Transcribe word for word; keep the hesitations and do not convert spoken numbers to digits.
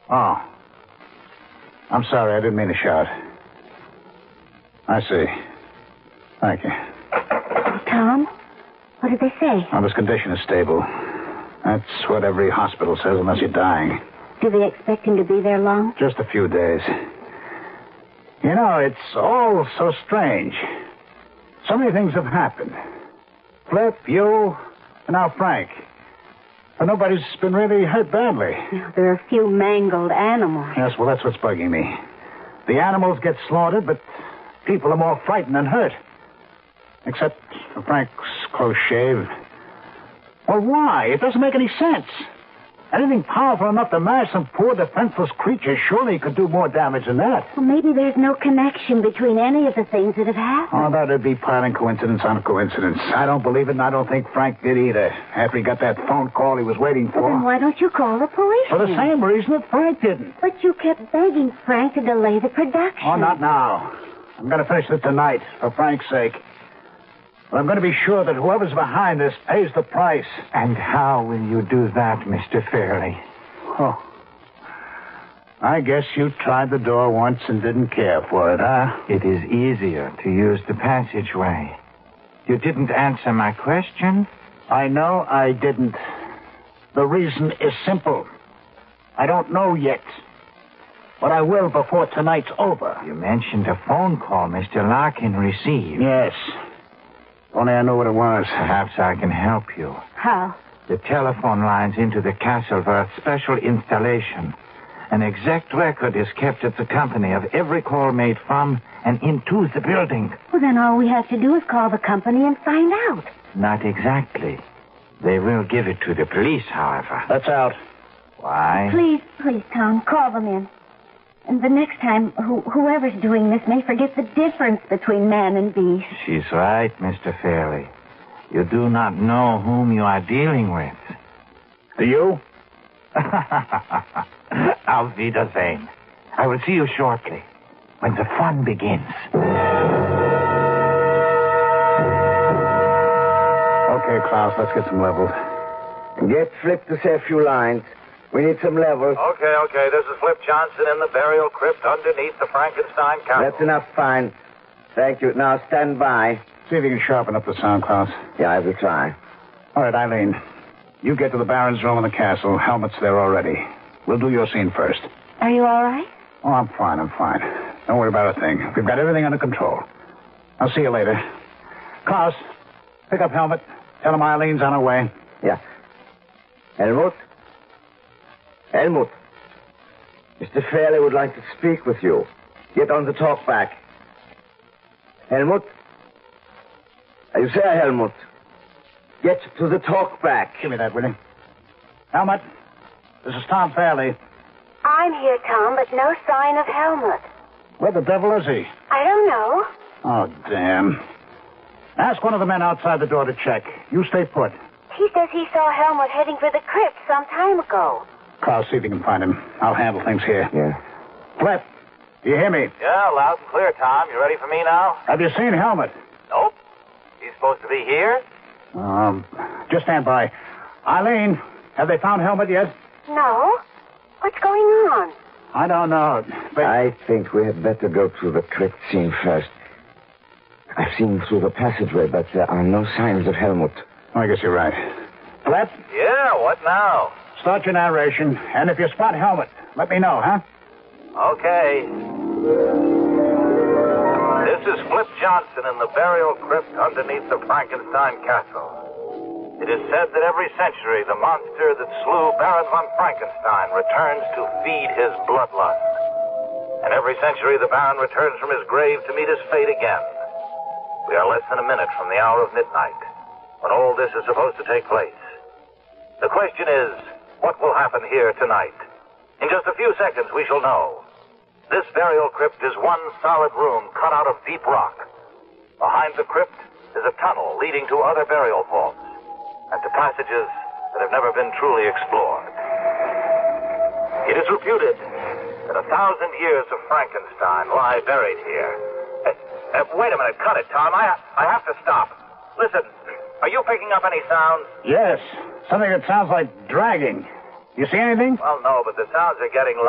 Oh. I'm sorry, I didn't mean to shout. I see. Thank you. Tom, what did they say? Well, his condition is stable. That's what every hospital says, unless you're dying. Do they expect him to be there long? Just a few days. You know, it's all so strange. So many things have happened. Flip, you, and now Frank. But nobody's been really hurt badly. There are a few mangled animals. Yes, well, that's what's bugging me. The animals get slaughtered, but people are more frightened than hurt. Except for Frank's close shave. Well, why? It doesn't make any sense. Anything powerful enough to mash some poor defenseless creature surely could do more damage than that. Well, maybe there's no connection between any of the things that have happened. Oh, that'd be piling coincidence on coincidence. I don't believe it, and I don't think Frank did either. After he got that phone call he was waiting for. Well, then why don't you call the police? For the same reason that Frank didn't. But you kept begging Frank to delay the production. Oh, not now. I'm going to finish it tonight, for Frank's sake. But I'm going to be sure that whoever's behind this pays the price. And how will you do that, Mister Fairley? Oh. I guess you tried the door once and didn't care for it, huh? It is easier to use the passageway. You didn't answer my question? I know I didn't. The reason is simple. I don't know yet. But I will before tonight's over. You mentioned a phone call Mister Larkin received. Yes. Only I knew what it was. Perhaps I can help you. How? The telephone lines into the castle were a special installation. An exact record is kept at the company of every call made from and into the building. Well, then all we have to do is call the company and find out. Not exactly. They will give it to the police, however. That's out. Why? Please, please, Tom, call them in. And the next time, who, whoever's doing this may forget the difference between man and beast. She's right, Mister Fairley. You do not know whom you are dealing with. Do you? Auf Wiedersehen. I will see you shortly, when the fun begins. Okay, Klaus, let's get some levels. Get Flip to say a few lines. We need some levels. Okay, okay. This is Flip Johnson in the burial crypt underneath the Frankenstein castle. That's enough, fine. Thank you. Now stand by. See if you can sharpen up the sound, Klaus. Yeah, I will try. All right, Eileen. You get to the Baron's room in the castle. Helmet's there already. We'll do your scene first. Are you all right? Oh, I'm fine, I'm fine. Don't worry about a thing. We've got everything under control. I'll see you later. Klaus, pick up Helmet. Tell him Eileen's on her way. Yeah. Helmut? Helmut. Mister Fairley would like to speak with you. Get on the talk back. Helmut? Are you there, Helmut? Get to the talk back. Give me that, will you? Helmet, this is Tom Fairley. I'm here, Tom, but no sign of Helmut. Where the devil is he? I don't know. Oh, damn. Ask one of the men outside the door to check. You stay put. He says he saw Helmut heading for the crypt some time ago. Klaus, see if you can find him. I'll handle things here. Yeah. Flip, do you hear me? Yeah, loud and clear, Tom. You ready for me now? Have you seen Helmet? Nope. He's supposed to be here? Um, just stand by. Eileen, have they found Helmet yet? No. What's going on? I don't know, but... I think we had better go to the crypt scene first. I've seen through the passageway, but there are no signs of Helmut. Oh, I guess you're right. Flip, Yeah, what now? start your narration, and if you spot Helmet, let me know, huh? Okay. This is Flip Johnson in the burial crypt underneath the Frankenstein castle. It is said that every century the monster that slew Baron von Frankenstein returns to feed his bloodlust. And every century the Baron returns from his grave to meet his fate again. We are less than a minute from the hour of midnight, when all this is supposed to take place. The question is, what will happen here tonight? In just a few seconds, we shall know. This burial crypt is one solid room cut out of deep rock. Behind the crypt is a tunnel leading to other burial vaults and to passages that have never been truly explored. It is reputed that a thousand years of Frankenstein lie buried here. Uh, uh, wait a minute, cut it, Tom. I, I have to stop. Listen, are you picking up any sounds? Yes, something that sounds like dragging. You see anything? Well, no, but the sounds are getting